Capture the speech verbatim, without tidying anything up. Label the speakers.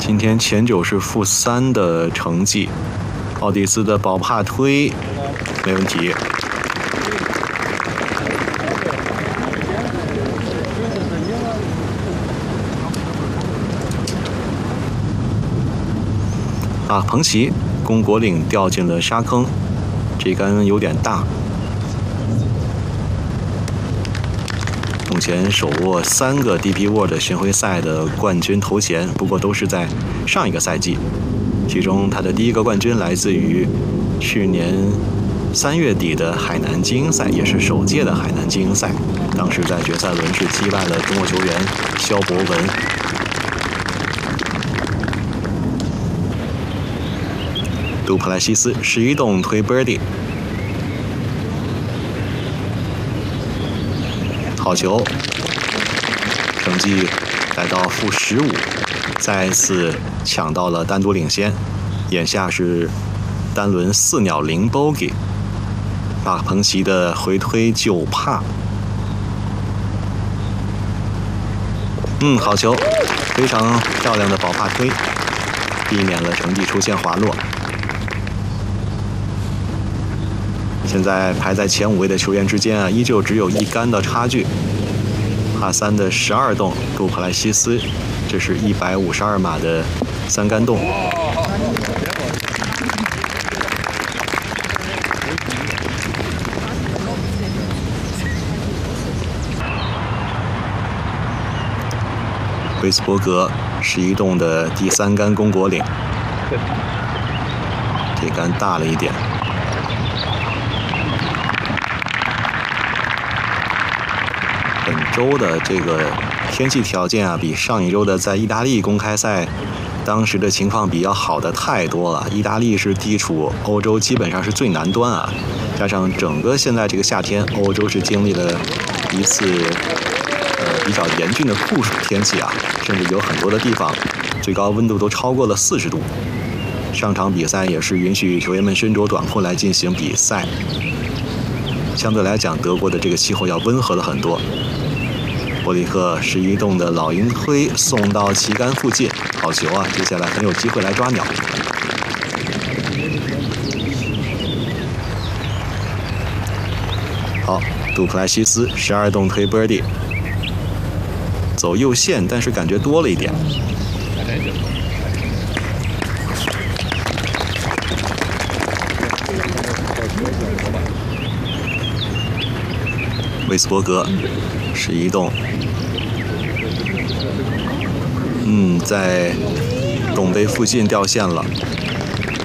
Speaker 1: 今天前九是负三的成绩，奥迪斯的保帕推没问题。啊，彭奇龚国岭掉进了沙坑，这杆有点大。目前手握三个 D P World 巡回赛的冠军头衔，不过都是在上一个赛季。其中他的第一个冠军来自于去年三月底的海南精英赛，也是首届的海南精英赛。当时在决赛轮是击败了中国球员肖博文。杜普莱西斯十一洞推 birdie， 好球，成绩来到负十五，再次抢到了单独领先。眼下是单轮四鸟零 bogey， 马彭奇的回推九帕，嗯，好球，非常漂亮的保帕推，避免了成绩出现滑落。现在排在前五位的球员之间啊，依旧只有一杆的差距。帕三的十二洞，杜普莱西斯，这是一百五十二码的三杆洞。威斯伯格十一洞的第三杆龚国岭，这杆大了一点。本周的这个天气条件啊，比上一周的在意大利公开赛当时的情况比要好的太多了。意大利是地处欧洲基本上是最南端啊，加上整个现在这个夏天，欧洲是经历了一次呃比较严峻的酷暑天气啊，甚至有很多的地方最高温度都超过了四十度。上场比赛也是允许球员们身着短裤来进行比赛，相对来讲，德国的这个气候要温和了很多。伯里克十一洞的老鹰推送到旗杆附近，好球啊！接下来很有机会来抓鸟。好，杜普莱西斯十二洞推 birdie， 走右线，但是感觉多了一点。威斯伯格十一洞，嗯，在洞杯附近掉线了。